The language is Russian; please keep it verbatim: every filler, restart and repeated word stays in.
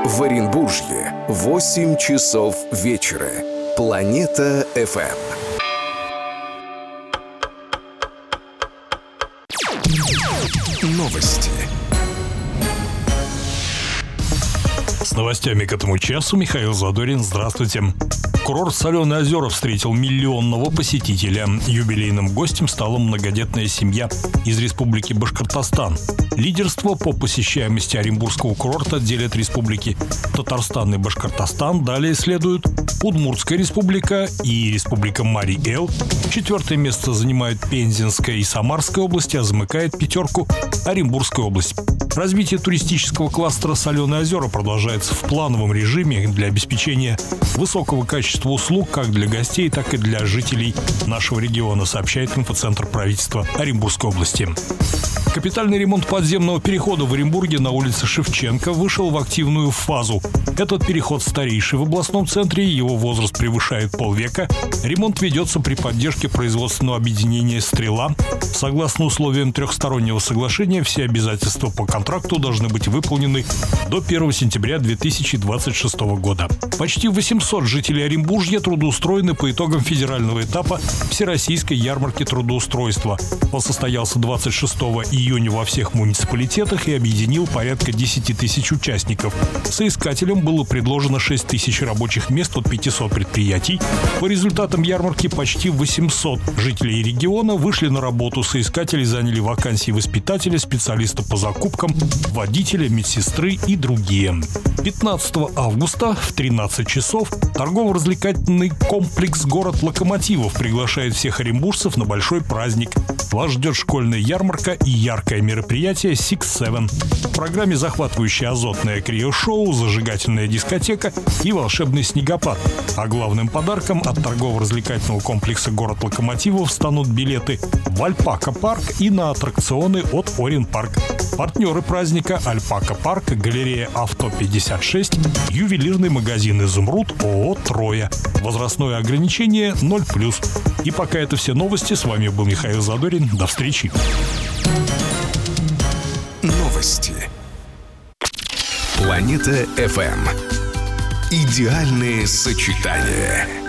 В Оренбурге восемь часов вечера. Планета эф эм. Новости. С новостями к этому часу Михаил Задорин. Здравствуйте. Курорт «Соленые озера» встретил миллионного посетителя. Юбилейным гостем стала многодетная семья из Республики Башкортостан. Лидерство по посещаемости Оренбургского курорта делят республики Татарстан и Башкортостан. Далее следуют Удмуртская республика и Республика Марий-Эл. Четвертое место занимают Пензенская и Самарская области, а замыкает пятерку Оренбургская область. Развитие туристического кластера «Соленые озера» продолжается в плановом режиме для обеспечения высокого качества услуг как для гостей, так и для жителей нашего региона, сообщает инфоцентр правительства Оренбургской области. Капитальный ремонт подземного перехода в Оренбурге на улице Шевченко вышел в активную фазу. Этот переход старейший в областном центре, его возраст превышает полвека. Ремонт ведется при поддержке производственного объединения «Стрела». Согласно условиям трехстороннего соглашения, все обязательства по контракту должны быть выполнены до первого сентября две тысячи двадцать шестого года. Почти восемьсот жителей Оренбуржья трудоустроены по итогам федерального этапа Всероссийской ярмарки трудоустройства. Он состоялся двадцать шестого июня во всех муниципалитетах и объединил порядка десять тысяч участников. Соискателям было предложено шесть тысяч рабочих мест от пятисот предприятий. По результатам ярмарки почти восемьсот жителей региона вышли на работу. Соискатели заняли вакансии воспитателя, специалиста по закупкам, водителя, медсестры и другие. пятнадцатого августа в тринадцать часов торгово-развлекательный комплекс «Город локомотивов» приглашает всех оренбуржцев на большой праздник. Вас ждет школьная ярмарка и яркое мероприятие Six Seven. В программе захватывающее азотное крио-шоу, зажигательная дискотека и волшебный снегопад. А главным подарком от торгово-развлекательного комплекса «Город локомотивов» станут билеты в Альпака-парк и на аттракционы от Оренпарк. Партнеры праздника: Альпака-парк, галерея Авто пятьдесят шесть, ювелирный магазин «Изумруд», ООО «Троя». Возрастное ограничение ноль плюс. И пока это все новости. С вами был Михаил Задорин. До встречи. Новости. Планета эф эм. Идеальные сочетания.